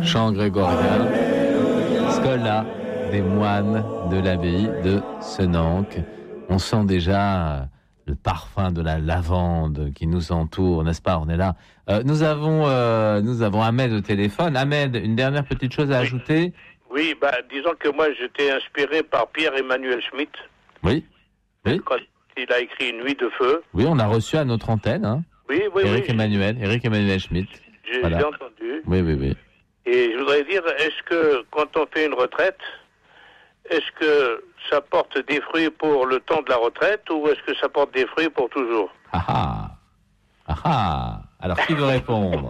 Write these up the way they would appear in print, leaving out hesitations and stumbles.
Chant grégorien, Schola des moines de l'abbaye de Senanque. On sent déjà le parfum de la lavande qui nous entoure, n'est-ce pas? On est là. Nous avons Ahmed au téléphone. Ahmed, une dernière petite chose à ajouter? Oui, disons que moi j'étais inspiré par Pierre-Emmanuel Schmitt. Oui. Quand il a écrit Nuit de feu. Oui, on a reçu à notre antenne. Hein. Oui. Éric Emmanuel Schmitt. J'ai entendu. Oui. Et je voudrais dire, est-ce que quand on fait une retraite, est-ce que ça porte des fruits pour le temps de la retraite ou est-ce que ça porte des fruits pour toujours? Alors, qui veut répondre?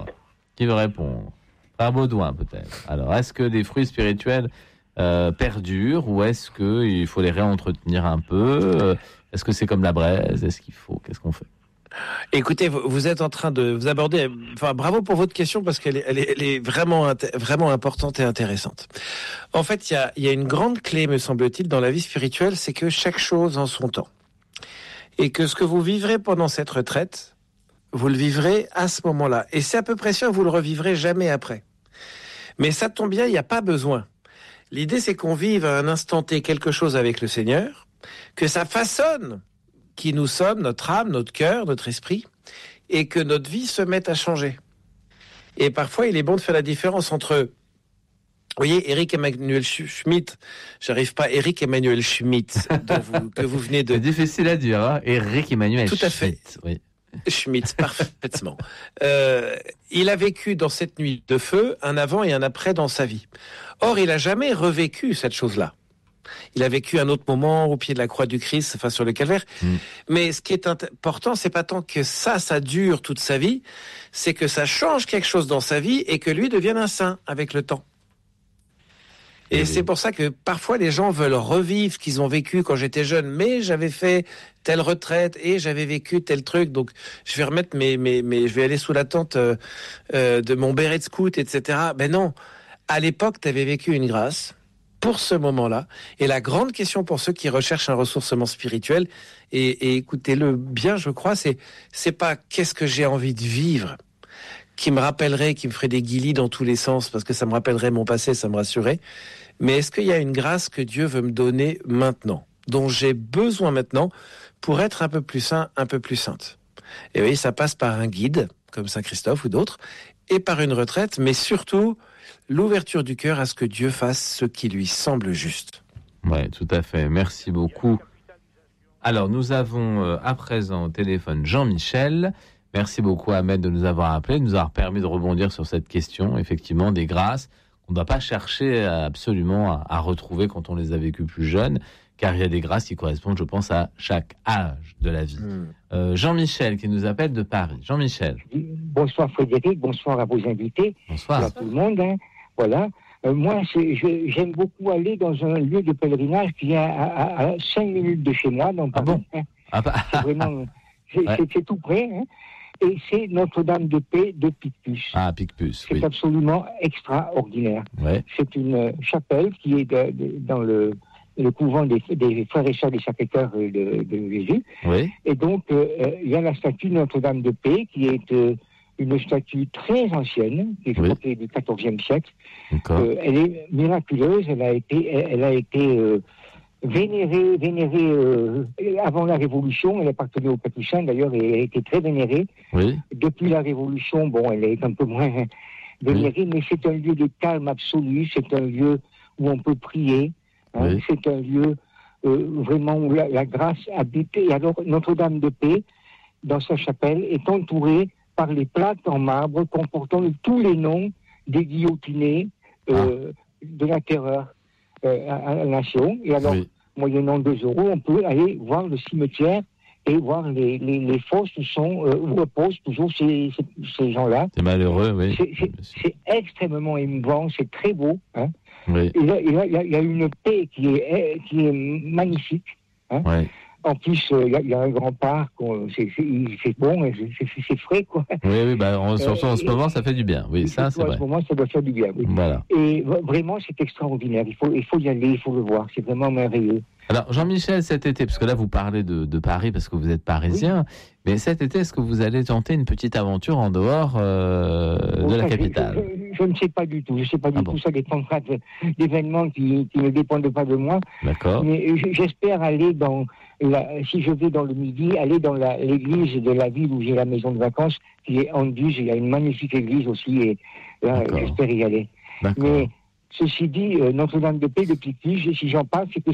Frère Baudouin, peut-être. Alors, est-ce que des fruits spirituels perdurent ou est-ce qu'il faut les réentretenir un peu? Est-ce que c'est comme la braise? Qu'est-ce qu'on fait? Écoutez, vous êtes en train de vous aborder. Enfin, bravo pour votre question parce qu'elle est vraiment importante et intéressante. En fait, il y a une grande clé, me semble-t-il, dans la vie spirituelle, c'est que chaque chose en son temps, et que ce que vous vivrez pendant cette retraite, vous le vivrez à ce moment-là. Et c'est à peu près sûr, vous le revivrez jamais après. Mais ça tombe bien, il n'y a pas besoin. L'idée, c'est qu'on vive à un instant T quelque chose avec le Seigneur, que ça façonne qui nous sommes, notre âme, notre cœur, notre esprit, et que notre vie se mette à changer. Et parfois, il est bon de faire la différence entre, vous voyez, Éric Emmanuel Schmitt, Éric Emmanuel Schmitt, que vous venez de... C'est difficile à dire, hein, Éric Emmanuel Schmitt. Tout à fait. Oui. Schmitt, parfaitement. Il a vécu dans cette nuit de feu un avant et un après dans sa vie. Or, il n'a jamais revécu cette chose-là. Il a vécu un autre moment au pied de la croix du Christ, enfin sur le calvaire. Mais ce qui est important, c'est pas tant que ça dure toute sa vie, c'est que ça change quelque chose dans sa vie et que lui devienne un saint avec le temps. Et c'est pour ça que parfois les gens veulent revivre ce qu'ils ont vécu quand j'étais jeune, mais j'avais fait telle retraite et j'avais vécu tel truc, donc je vais remettre je vais aller sous la tente de mon béret de scout, etc. Ben non, à l'époque, tu avais vécu une grâce pour ce moment-là. Et la grande question pour ceux qui recherchent un ressourcement spirituel, et écoutez-le bien, je crois, c'est pas qu'est-ce que j'ai envie de vivre qui me rappellerait, qui me ferait des guilis dans tous les sens, parce que ça me rappellerait mon passé, ça me rassurerait. Mais est-ce qu'il y a une grâce que Dieu veut me donner maintenant, dont j'ai besoin maintenant pour être un peu plus saint, un peu plus sainte? Et oui, ça passe par un guide, comme Saint Christophe ou d'autres, et par une retraite, mais surtout l'ouverture du cœur à ce que Dieu fasse ce qui lui semble juste. Oui, tout à fait. Merci beaucoup. Alors, nous avons à présent au téléphone Jean-Michel. Merci beaucoup, Ahmed, de nous avoir appelés, de nous avoir permis de rebondir sur cette question, effectivement, des grâces qu'on ne doit pas chercher absolument à retrouver quand on les a vécues plus jeunes, car il y a des grâces qui correspondent, je pense, à chaque âge de la vie. Jean-Michel, qui nous appelle de Paris. Jean-Michel. Bonsoir Frédéric, bonsoir à vos invités. Bonsoir. À tout le monde. Hein. Voilà. Moi, j'aime beaucoup aller dans un lieu de pèlerinage qui est à 5 minutes de chez moi, dans Paris. Bon C'est vraiment... C'est tout près. Hein. Et c'est Notre-Dame de Paix de Picpus. Ah, Picpus, c'est absolument extraordinaire. Ouais. C'est une chapelle qui est dans le couvent des frères et sœurs des Sacré-Cœur de Jésus. Oui. Et donc, il y a la statue de Notre-Dame de Paix qui est une statue très ancienne, qui est du XIVe siècle. Elle est miraculeuse, elle a été vénérée avant la Révolution. Elle appartenait aux Capucins d'ailleurs et elle a été très vénérée. Oui. Depuis la Révolution, elle est un peu moins vénérée, mais c'est un lieu de calme absolu, c'est un lieu où on peut prier. Oui. C'est un lieu vraiment où la grâce habite. Et alors, Notre-Dame de Paix, dans sa chapelle, est entourée par les plaques en marbre comportant tous les noms des guillotinés de la terreur à la nation. Et alors, moyennant 2 €, on peut aller voir le cimetière et voir les fosses où reposent toujours ces gens-là. C'est malheureux, oui. C'est extrêmement émouvant, c'est très beau. Hein. Oui. Il y a une paix qui est magnifique. Hein. Oui. En plus, il y a un grand parc, c'est bon, c'est frais, quoi. Oui, surtout en ce moment, ça fait du bien. Oui, ça, c'est vrai. En ce moment, ça doit faire du bien, oui. Voilà. Et vraiment, c'est extraordinaire. Il faut y aller, il faut le voir. C'est vraiment merveilleux. Alors, Jean-Michel, cet été, parce que là, vous parlez de Paris parce que vous êtes parisien, mais cet été, est-ce que vous allez tenter une petite aventure en dehors de la capitale? Je ne sais pas du tout. Je sais pas du tout. Ça dépendra d'événements qui ne dépendent pas de moi. D'accord. Mais j'espère aller si je vais dans le Midi, aller dans l'église de la ville où j'ai la maison de vacances, qui est Anduze. Il y a une magnifique église aussi, et là, j'espère y aller. D'accord. Mais ceci dit, Notre-Dame de Paix de Picpus, si j'en parle, c'est que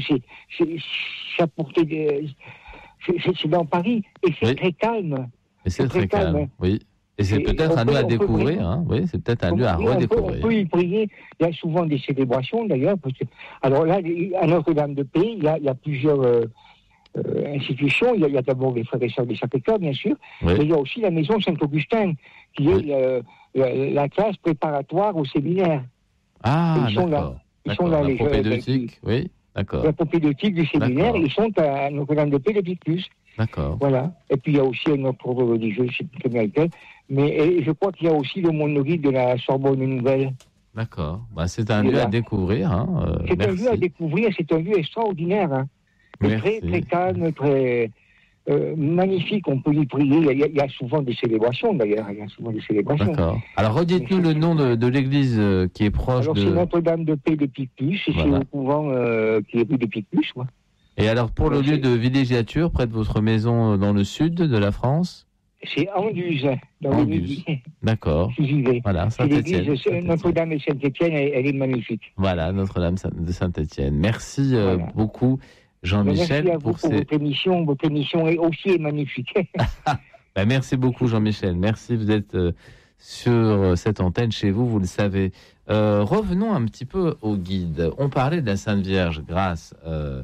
ça portait c'est dans Paris, et c'est très calme. Et c'est très calme, oui. Et c'est peut-être un lieu à découvrir, hein. Oui, c'est peut-être un lieu à redécouvrir. On peut y prier. Il y a souvent des célébrations, d'ailleurs. Alors là, à Notre-Dame de Paix, il y a plusieurs institutions. Il y a d'abord les frères et sœurs des Sacré-Cœur, bien sûr. Oui. Mais il y a aussi la maison Saint-Augustin, qui est la classe préparatoire au séminaire. Ah, ils sont d'accord. Ils sont là, la les propédeutique, oui, d'accord. La propédeutique du séminaire, ils sont à Notre-Dame de Paix de Picpus. D'accord. Voilà. Et puis il y a aussi un autre ordre religieux, je ne sais plus très bien lequel. Mais je crois qu'il y a aussi le monolithe de la Sorbonne Nouvelle. D'accord. C'est un lieu à découvrir. Hein. C'est un lieu à découvrir, c'est un lieu extraordinaire. Hein. Très, très calme, très magnifique. On peut y prier. Il y a souvent des célébrations, d'ailleurs. D'accord. Alors redites-nous le nom de l'église qui est proche de... Alors c'est Notre-Dame de Paix de Picpus. C'est au couvent qui est rue de Picpus. Ouais. Et alors, pour le lieu de villégiature, près de votre maison dans le sud de la France? C'est Anduze, dans le Midi. D'accord. J'y vais. Voilà, Saint-Étienne. Notre-Dame et Saint-Étienne, elle est magnifique. Voilà, Notre-Dame de Saint-Étienne. Merci beaucoup, Jean-Michel. Merci à vous pour votre émission. Votre émission est magnifique. Merci beaucoup, Jean-Michel. Merci, vous êtes sur cette antenne chez vous, vous le savez. Revenons un petit peu au guide. On parlait de la Sainte Vierge grâce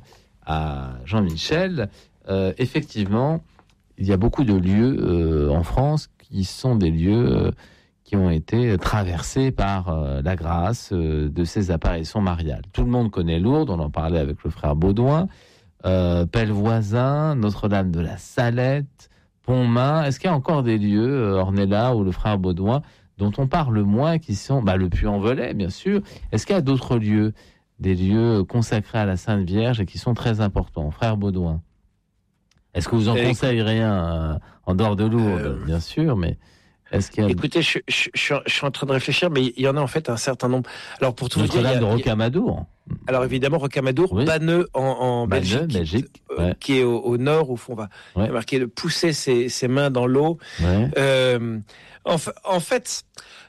à Jean-Michel. Effectivement, il y a beaucoup de lieux en France qui sont des lieux qui ont été traversés par la grâce de ces apparitions mariales. Tout le monde connaît Lourdes, on en parlait avec le frère Baudouin, Pellevoisin, Notre-Dame de la Salette, Pontmain. Est-ce qu'il y a encore des lieux, Ornella ou le frère Baudouin, dont on parle moins, qui sont le Puy-en-Velay, bien sûr. Est-ce qu'il y a d'autres lieux, des lieux consacrés à la Sainte Vierge et qui sont très importants? Frère Baudouin, est-ce que vous en conseilleriez un en dehors de Lourdes, bien sûr, mais est-ce qu'il y a... Écoutez, je suis en train de réfléchir, mais il y en a en fait un certain nombre. Alors pour tout Notre-Dame de Rocamadour. Alors évidemment, Rocamadour, oui. Banneux en Belgique, qui est au nord, où on va marquer de pousser ses mains dans l'eau. Ouais. En fait,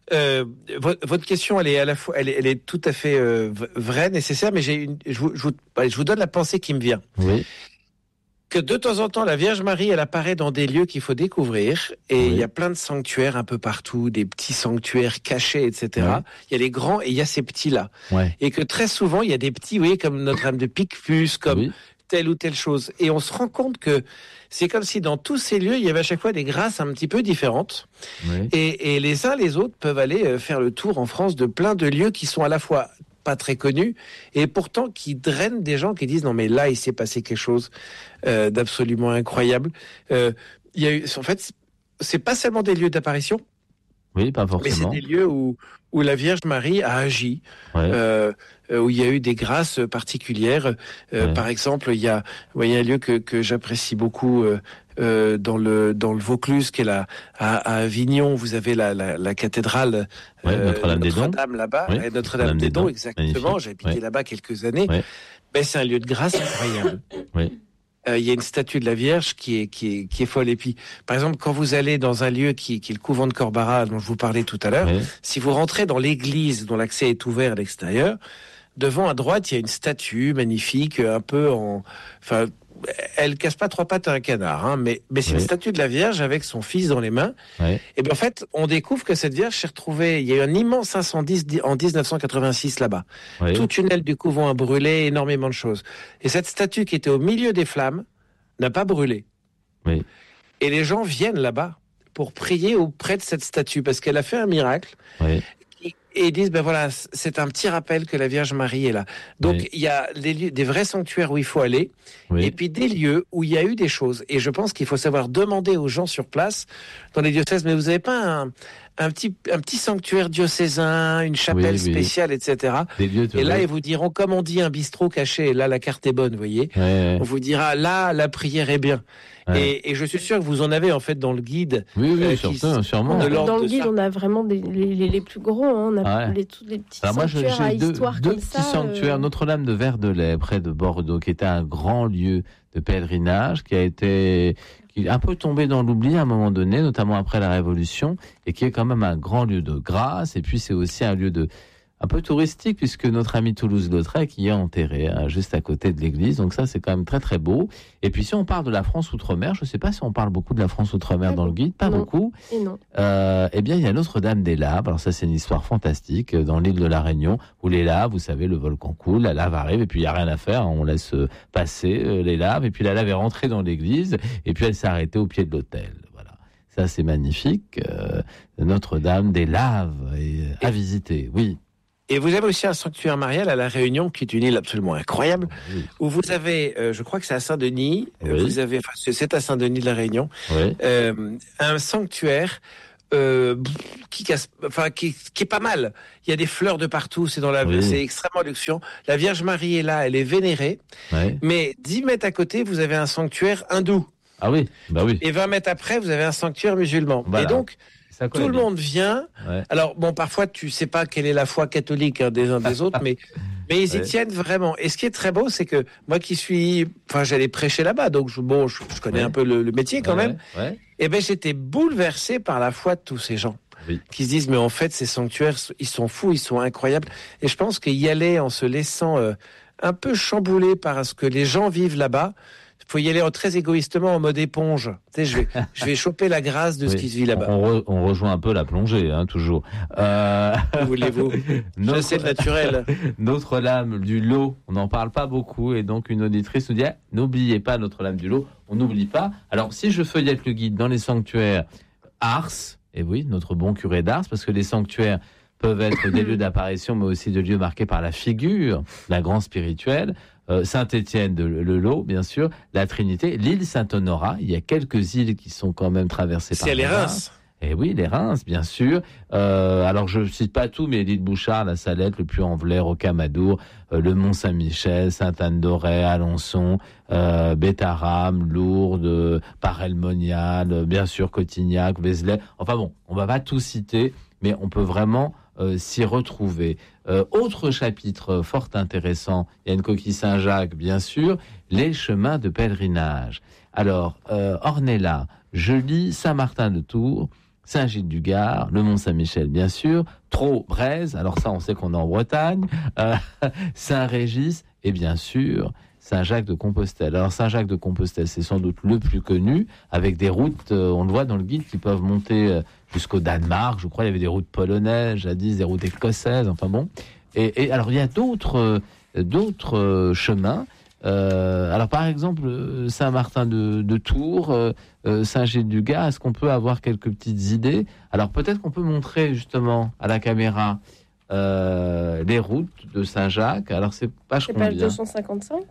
votre question, elle est à la fois, elle est tout à fait vraie, nécessaire, mais je vous donne la pensée qui me vient. Oui. Que de temps en temps, la Vierge Marie, elle apparaît dans des lieux qu'il faut découvrir, et il y a plein de sanctuaires un peu partout, des petits sanctuaires cachés, etc. Il y a les grands et il y a ces petits-là. Et que très souvent, il y a des petits, vous voyez, comme Notre-Dame de Picpus, comme telle ou telle chose. Et on se rend compte que c'est comme si dans tous ces lieux, il y avait à chaque fois des grâces un petit peu différentes. Et les uns les autres peuvent aller faire le tour en France de plein de lieux qui sont à la fois pas très connus, et pourtant qui drainent des gens qui disent non mais là il s'est passé quelque chose d'absolument incroyable. Il y a eu, en fait, c'est pas seulement des lieux d'apparition, oui, pas forcément, mais c'est des lieux où la Vierge Marie a agi, où il y a eu des grâces particulières. Par exemple, il y a un lieu que j'apprécie beaucoup dans le Vaucluse, qui est à Avignon. Vous avez la cathédrale Notre-Dame là-bas, Notre-Dame des Dons, exactement. J'ai habité là-bas quelques années. Ben, c'est un lieu de grâce incroyable. Il y a une statue de la Vierge qui est folle. Et puis, par exemple, quand vous allez dans un lieu qui est le couvent de Corbarat, dont je vous parlais tout à l'heure, si vous rentrez dans l'église dont l'accès est ouvert à l'extérieur, devant à droite, il y a une statue magnifique, un peu elle casse pas trois pattes à un canard, hein, mais c'est une statue de la Vierge avec son fils dans les mains. Et bien en fait, on découvre que cette Vierge s'est retrouvée. Il y a eu un immense incendie en 1986 là-bas. Toute une aile du couvent a brûlé, énormément de choses. Et cette statue qui était au milieu des flammes n'a pas brûlé. Et les gens viennent là-bas pour prier auprès de cette statue parce qu'elle a fait un miracle. Et ils disent, ben voilà, c'est un petit rappel que la Vierge Marie est là. Donc, il y a des vrais sanctuaires où il faut aller, et puis des lieux où il y a eu des choses. Et je pense qu'il faut savoir demander aux gens sur place, dans les diocèses, mais vous n'avez pas un petit sanctuaire diocésain, une chapelle spéciale, etc. Et là, ils vous diront, comme on dit, un bistrot caché. Et là, la carte est bonne, vous voyez. On vous dira, là, la prière est bien. Et je suis sûr que vous en avez en fait dans le guide. Oui, sûrement. Dans le guide, on a vraiment les plus gros. On a tous les petits sanctuaires à histoire deux comme ça. Deux petits sanctuaires. Notre-Dame de Verdelais, près de Bordeaux, qui était un grand lieu de pèlerinage, qui est un peu tombé dans l'oubli à un moment donné, notamment après la Révolution, et qui est quand même un grand lieu de grâce. Et puis c'est aussi un lieu un peu touristique, puisque notre ami Toulouse-Lautrec y est enterré, juste à côté de l'église. Donc ça, c'est quand même très très beau. Et puis si on parle de la France outre-mer, je ne sais pas si on parle beaucoup de la France outre-mer dans le guide, pas beaucoup. Et non. Eh bien, il y a Notre-Dame des Laves. Alors ça, c'est une histoire fantastique dans l'île de la Réunion, où les laves, vous savez, le volcan coule, la lave arrive, et puis il n'y a rien à faire. On laisse passer les laves, et puis la lave est rentrée dans l'église, et puis elle s'est arrêtée au pied de l'autel. Voilà. Ça, c'est magnifique. Notre-Dame des Laves à visiter, oui. Et vous avez aussi un sanctuaire marial à La Réunion, qui est une île absolument incroyable, où vous avez, je crois que c'est à Saint-Denis, c'est à Saint-Denis de La Réunion, un sanctuaire qui est pas mal. Il y a des fleurs de partout, c'est extrêmement luxuriant. La Vierge Marie est là, elle est vénérée, mais 10 mètres à côté, vous avez un sanctuaire hindou. Ah oui, bah oui. Et 20 mètres après, vous avez un sanctuaire musulman. Voilà. Et donc, tout le monde vient. Alors, bon, parfois, tu sais pas quelle est la foi catholique des uns des autres, mais ils y tiennent vraiment. Et ce qui est très beau, c'est que moi j'allais prêcher là-bas, donc je connais un peu le métier quand même. Et j'étais bouleversé par la foi de tous ces gens qui se disent, mais en fait, ces sanctuaires, ils sont fous, ils sont incroyables. Et je pense qu'y aller en se laissant un peu chambouler par ce que les gens vivent là-bas, il faut y aller très égoïstement en mode éponge. Tu sais, je vais choper la grâce de ce qui se vit là-bas. On rejoint un peu la plongée, toujours. Voulez-vous c'est le naturel. Notre-Dame du Lot, on n'en parle pas beaucoup, et donc une auditrice nous dit n'oubliez pas Notre-Dame du Lot. On n'oublie pas. Alors si je feuillette le guide dans les sanctuaires Ars, et oui, notre bon curé d'Ars, parce que les sanctuaires peuvent être des lieux d'apparition, mais aussi des lieux marqués par la figure d'un grand spirituel. Saint-Étienne de le Lot, bien sûr, la Trinité, l'île Saint-Honorat. Il y a quelques îles qui sont quand même traversées par les Reims. Et oui, les Reims, bien sûr. Alors, je ne cite pas tout, mais l'île Bouchard, la Salette, le Puy-en-Velay, Rocamadour, le Mont-Saint-Michel, Sainte-Anne-d'Auray, Alençon, Bétharram, Lourdes, Paray-le-Monial, bien sûr, Cotignac, Vézelay. Enfin bon, on ne va pas tout citer, mais on peut vraiment s'y retrouver. Autre chapitre fort intéressant, il y a une coquille Saint-Jacques, bien sûr, les chemins de pèlerinage. Alors, Ornella, je lis Saint-Martin-de-Tours, Saint-Gilles-du-Gard, le Mont-Saint-Michel, bien sûr, Trot, Brèze, alors ça, on sait qu'on est en Bretagne, Saint-Régis, et bien sûr, Saint-Jacques de Compostelle. Alors, Saint-Jacques de Compostelle, c'est sans doute le plus connu, avec des routes, on le voit dans le guide, qui peuvent monter jusqu'au Danemark. Je crois qu'il y avait des routes polonaises, jadis des routes écossaises, enfin bon. Et alors, il y a d'autres chemins. Alors, par exemple, Saint-Martin de Tours, Saint-Gilles-du-Gard, est-ce qu'on peut avoir quelques petites idées? Alors, peut-être qu'on peut montrer, justement, à la caméra les routes de Saint-Jacques. Alors, c'est page combien? C'est page 255.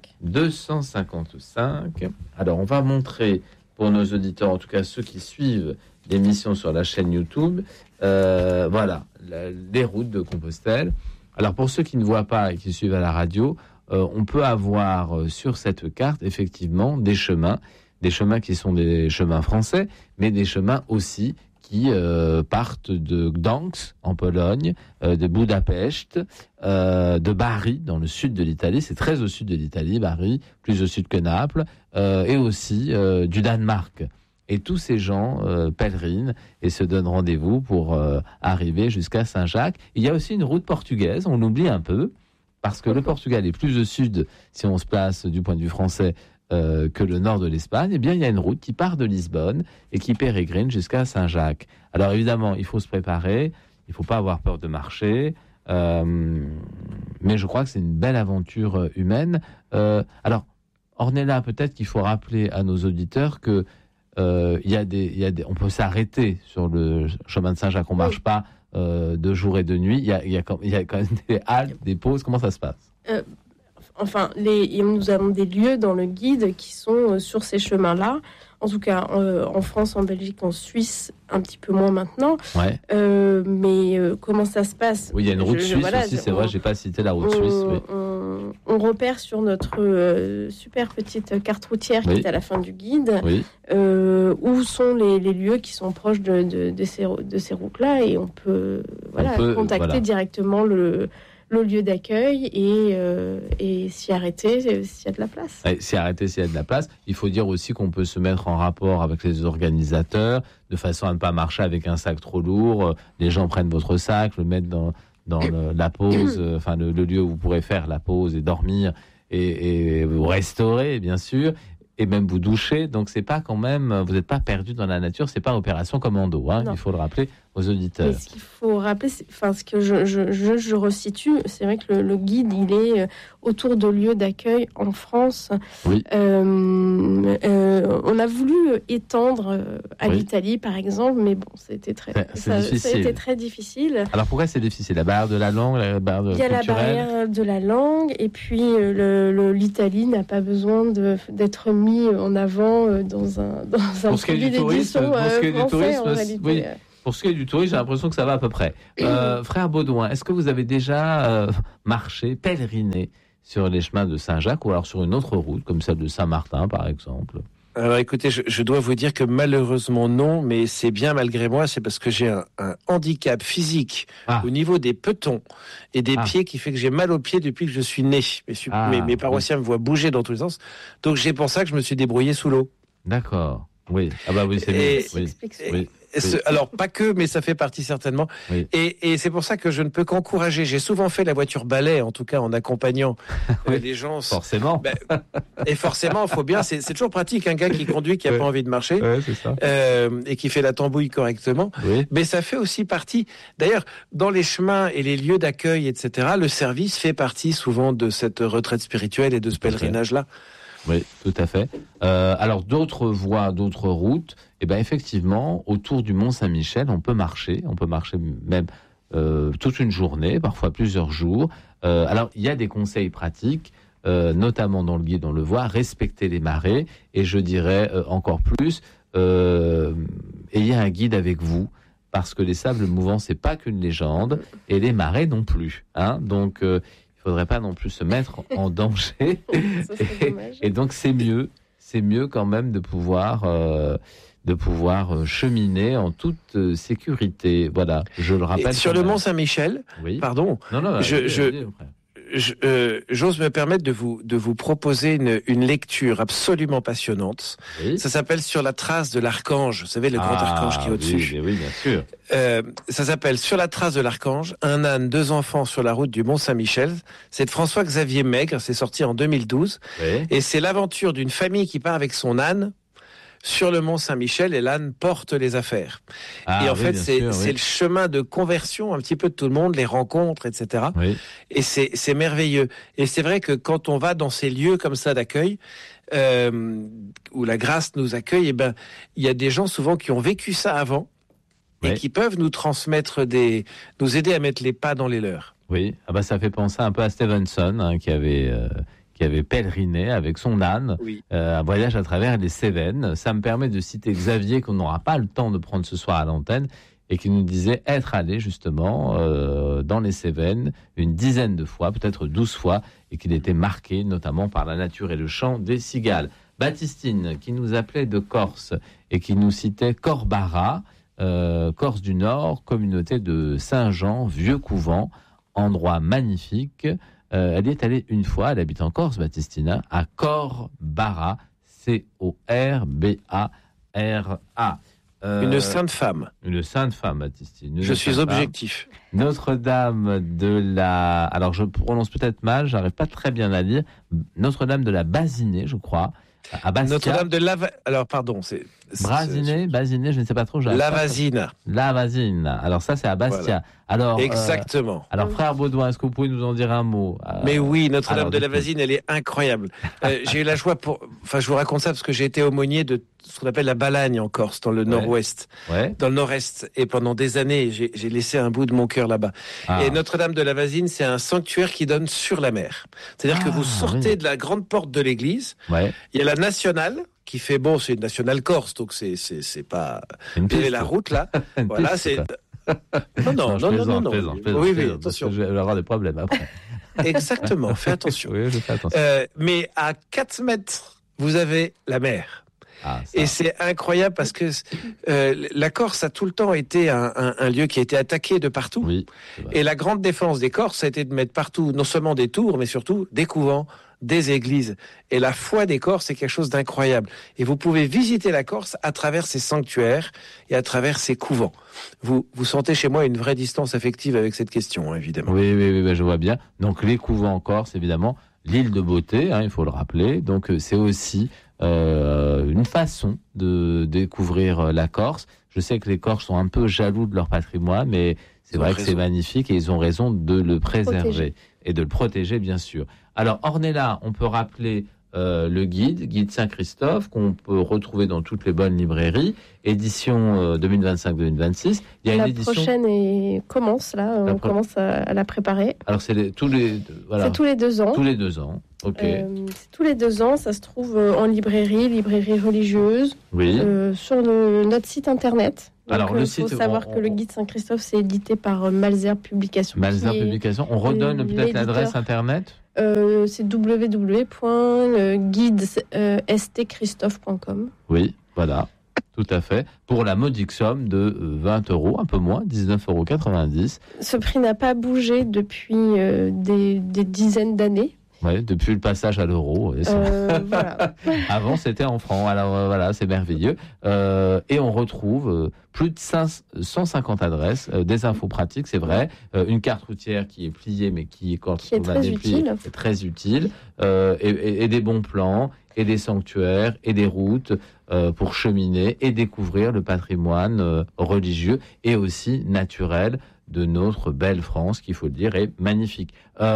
255. Alors, on va montrer, pour nos auditeurs, en tout cas ceux qui suivent l'émission sur la chaîne YouTube, voilà, les routes de Compostelle. Alors, pour ceux qui ne voient pas et qui suivent à la radio, on peut avoir sur cette carte, effectivement, des chemins qui sont des chemins français, mais des chemins aussi qui partent de Gdansk, en Pologne, de Budapest, de Bari, dans le sud de l'Italie. C'est très au sud de l'Italie, Bari, plus au sud que Naples, et aussi du Danemark. Et tous ces gens pèlerinent et se donnent rendez-vous pour arriver jusqu'à Saint-Jacques. Il y a aussi une route portugaise, on l'oublie un peu, parce que le Portugal est plus au sud, si on se place du point de vue français, que le nord de l'Espagne. Eh bien, il y a une route qui part de Lisbonne et qui pérégrine jusqu'à Saint-Jacques. Alors évidemment, il faut se préparer, il ne faut pas avoir peur de marcher, mais je crois que c'est une belle aventure humaine. Alors, Ornella, peut-être qu'il faut rappeler à nos auditeurs que on peut s'arrêter sur le chemin de Saint-Jacques, on ne marche pas de jour et de nuit, il y a quand même des haltes, des pauses. Comment ça se passe? Enfin, nous avons des lieux dans le guide qui sont sur ces chemins-là. En tout cas, en France, en Belgique, en Suisse, un petit peu moins maintenant. Ouais. Mais comment ça se passe ? Oui, il y a une route suisse aussi, c'est vrai, j'ai pas cité la route suisse. Oui. On repère sur notre super petite carte routière qui est à la fin du guide où sont les lieux qui sont proches de ces routes-là, et on peut contacter directement le lieu d'accueil et s'y arrêter s'il y a de la place. S'y arrêter s'il y a de la place. Il faut dire aussi qu'on peut se mettre en rapport avec les organisateurs de façon à ne pas marcher avec un sac trop lourd. Les gens prennent votre sac, le mettent dans la pause, enfin le lieu où vous pourrez faire la pause et dormir et vous restaurer, bien sûr, et même vous doucher. Donc c'est pas quand même, vous n'êtes pas perdu dans la nature, c'est pas opération commando, il faut le rappeler aux auditeurs. Mais ce qu'il faut rappeler, ce que je resitue, c'est vrai que le guide, il est autour de lieux d'accueil en France. Oui. On a voulu étendre à l'Italie, par exemple, mais bon, ça a été très difficile. Alors pourquoi c'est difficile ? La barrière de la langue, la barrière culturelle ? Il y a la barrière de la langue, et puis l'Italie n'a pas besoin d'être mis en avant dans un produit d'édition français, en réalité. Oui. Pour ce qui est du tourisme, j'ai l'impression que ça va à peu près. Frère Baudouin, est-ce que vous avez déjà marché, pèleriné sur les chemins de Saint-Jacques, ou alors sur une autre route, comme celle de Saint-Martin, par exemple ? Alors écoutez, je dois vous dire que malheureusement non, mais c'est bien malgré moi, c'est parce que j'ai un handicap physique au niveau des petons et des pieds qui fait que j'ai mal aux pieds depuis que je suis né. Mes paroissiens me voient bouger dans tous les sens, donc c'est pour ça que je me suis débrouillé sous l'eau. D'accord, oui. Ah bah oui, c'est bien. Oui. Alors, pas que, mais ça fait partie certainement. Oui. Et c'est pour ça que je ne peux qu'encourager. J'ai souvent fait la voiture balai, en tout cas en accompagnant les gens. Forcément. Et forcément, il faut bien. C'est toujours pratique, un gars qui conduit, qui n'a pas envie de marcher, c'est ça. Et qui fait la tambouille correctement. Oui. Mais ça fait aussi partie. D'ailleurs, dans les chemins et les lieux d'accueil, etc., le service fait partie souvent de cette retraite spirituelle et de ce pèlerinage-là. Oui, tout à fait. Alors, d'autres voies, d'autres routes, effectivement, autour du Mont-Saint-Michel, on peut marcher même toute une journée, parfois plusieurs jours. Alors, il y a des conseils pratiques, notamment dans le guide, on le voit, respecter les marées, et je dirais encore plus, ayez un guide avec vous, parce que les sables mouvants, c'est pas qu'une légende, et les marées non plus. Donc, il ne faudrait pas non plus se mettre en danger. Et donc, c'est mieux quand même de pouvoir cheminer en toute sécurité. Voilà, je le rappelle. Et sur le Mont-Saint-Michel, pardon, j'ose me permettre de vous proposer une lecture absolument passionnante. Oui. Ça s'appelle Sur la trace de l'archange. Vous savez, le grand archange qui est au-dessus. Oui, bien sûr. Ça s'appelle Sur la trace de l'archange, un âne, 2 enfants sur la route du Mont-Saint-Michel. C'est de François-Xavier Maigre, c'est sorti en 2012. Oui. Et c'est l'aventure d'une famille qui part avec son âne sur le Mont-Saint-Michel, et l'âne porte les affaires. Et en fait, c'est le chemin de conversion un petit peu de tout le monde, les rencontres, etc. Oui. Et c'est merveilleux. Et c'est vrai que quand on va dans ces lieux comme ça d'accueil, où la grâce nous accueille, il y a des gens souvent qui ont vécu ça avant et qui peuvent nous transmettre nous aider à mettre les pas dans les leurs. Oui, ça fait penser un peu à Stevenson, qui avait pèleriné avec son âne, un voyage à travers les Cévennes. Ça me permet de citer Xavier, qu'on n'aura pas le temps de prendre ce soir à l'antenne, et qui nous disait être allé justement dans les Cévennes une dizaine de fois, peut-être 12 fois, et qu'il était marqué notamment par la nature et le chant des cigales. Baptistine, qui nous appelait de Corse et qui nous citait Corbara, Corse du Nord, communauté de Saint-Jean, vieux couvent, endroit magnifique. Elle y est allée une fois, elle habite en Corse, Baptistina, à Corbara, Corbara. Une sainte femme. Une sainte femme, Baptistine. Je suis objectif. Notre-Dame de la... Alors, je prononce peut-être mal, j'arrive pas très bien à lire. Notre-Dame de la Basinée, je crois, à Bastia. Notre-Dame de la... Alors, pardon, c'est... Basinée, je ne sais pas trop. Lavasine. Alors ça, c'est à Bastia. Voilà. Alors, exactement. Alors, frère Baudouin, est-ce que vous pouvez nous en dire un mot ? Mais oui, Notre-Dame de Lavasine, elle est incroyable. J'ai eu la joie je vous raconte ça parce que j'ai été aumônier de ce qu'on appelle la Balagne en Corse, dans le nord-ouest, dans le nord-est. Et pendant des années, j'ai laissé un bout de mon cœur là-bas. Et Notre-Dame de Lavasine, c'est un sanctuaire qui donne sur la mer. C'est-à-dire que vous sortez de la grande porte de l'église. Il y a la nationale, qui fait bon, c'est une nationale corse, donc c'est pas la route là. Voilà, c'est. Non. Oui, attention. Je vais avoir des problèmes après. Exactement, fais attention. Oui, je fais attention. Mais à 4 mètres, vous avez la mer. Et c'est incroyable parce que la Corse a tout le temps été un lieu qui a été attaqué de partout. Oui, et la grande défense des Corses a été de mettre partout, non seulement des tours, mais surtout des couvents, des églises. Et la foi des Corses, c'est quelque chose d'incroyable. Et vous pouvez visiter la Corse à travers ses sanctuaires et à travers ses couvents. Vous sentez chez moi une vraie distance affective avec cette question, évidemment. Oui, je vois bien. Donc les couvents en Corse, évidemment, l'île de beauté, il faut le rappeler. Donc c'est aussi une façon de découvrir la Corse. Je sais que les Corses sont un peu jaloux de leur patrimoine, mais c'est vrai que c'est magnifique et ils ont raison de le préserver et de le protéger, bien sûr. Alors, Ornella, on peut rappeler le guide Saint-Christophe, qu'on peut retrouver dans toutes les bonnes librairies, édition 2025-2026. Il y a une édition... prochaine commence, là, on commence à la préparer. Alors, c'est tous les 2 ans. Tous les 2 ans, ok. C'est tous les 2 ans, ça se trouve en librairie religieuse, sur notre site internet. Donc, alors, le site, il faut savoir que le guide Saint-Christophe, c'est édité par Malzer Publications. On redonne peut-être l'adresse internet. C'est www.guidestchristophe.com. Oui, voilà, tout à fait. Pour la modique somme de 20 €, un peu moins, 19,90 €. Ce prix n'a pas bougé depuis des dizaines d'années. Oui, depuis le passage à l'euro. Voilà. Avant, c'était en francs. Alors voilà, c'est merveilleux. Et on retrouve plus de 150 adresses, des infos pratiques, c'est vrai. Une carte routière qui est pliée, mais qui est très utile. Et des bons plans, et des sanctuaires, et des routes pour cheminer et découvrir le patrimoine religieux et aussi naturel de notre belle France, qu'il faut le dire, est magnifique.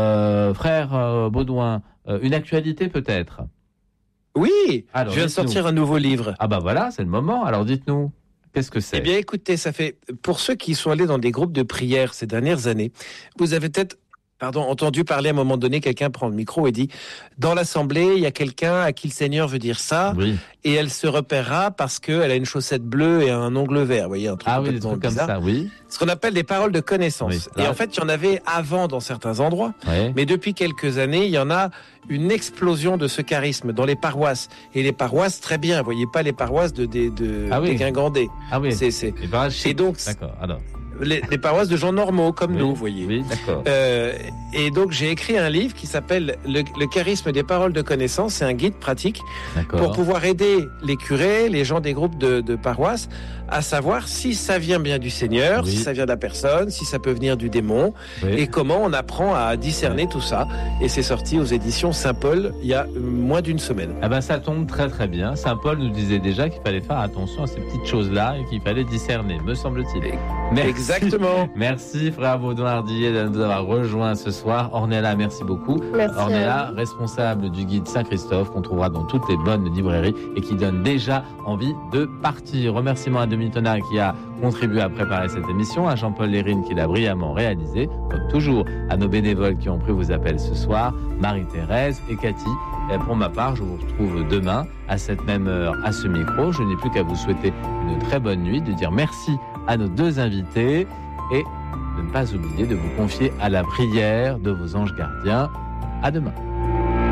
Frère Baudouin, une actualité peut-être ? Oui, alors, je viens de sortir un nouveau livre. Ah bah voilà, c'est le moment. Alors dites-nous, qu'est-ce que c'est ? Eh bien écoutez, ça fait, pour ceux qui sont allés dans des groupes de prière ces dernières années, vous avez peut-être entendu parler à un moment donné, quelqu'un prend le micro et dit « Dans l'assemblée, il y a quelqu'un à qui le Seigneur veut dire ça, et elle se repérera parce qu'elle a une chaussette bleue et un ongle vert. » Vous voyez, un truc des trucs comme ça, oui. Ce qu'on appelle des paroles de connaissance. Et en fait, il y en avait avant dans certains endroits, mais depuis quelques années, il y en a une explosion de ce charisme dans les paroisses. Et les paroisses, très bien, vous voyez pas les paroisses des Guingamdais. Ah oui, et donc, d'accord, alors... Les paroisses de gens normaux comme nous, vous voyez. Oui, d'accord. Et donc j'ai écrit un livre qui s'appelle Le charisme des paroles de connaissance. C'est un guide pratique pour pouvoir aider les curés, les gens des groupes de paroisses à savoir si ça vient bien du Seigneur, si ça vient de la personne, si ça peut venir du démon, et comment on apprend à discerner tout ça. Et c'est sorti aux éditions Saint-Paul il y a moins d'une semaine. Ah ben ça tombe très très bien. Saint-Paul nous disait déjà qu'il fallait faire attention à ces petites choses-là et qu'il fallait discerner, me semble-t-il. Exactement. Merci frère Baudouin-Ardillet de nous avoir rejoints ce soir. Ornella, merci beaucoup. Merci. Ornella, responsable du guide Saint-Christophe qu'on trouvera dans toutes les bonnes librairies et qui donne déjà envie de partir. Remerciements à Dominique Tonard qui a contribué à préparer cette émission, à Jean-Paul Lérine qui l'a brillamment réalisé, comme toujours, à nos bénévoles qui ont pris vos appels ce soir, Marie-Thérèse et Cathy. Et pour ma part, je vous retrouve demain à cette même heure à ce micro. Je n'ai plus qu'à vous souhaiter une très bonne nuit, de dire merci à nos 2 invités et de ne pas oublier de vous confier à la prière de vos anges gardiens. À demain.